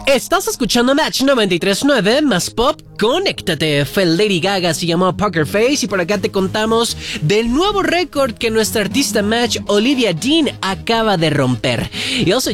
Estás escuchando Match 93.9 más pop, conéctate. Fue Lady Gaga, se llamó Poker Face y por acá te contamos del nuevo récord que nuestra artista Match Olivia Dean acaba de romper. Yo soy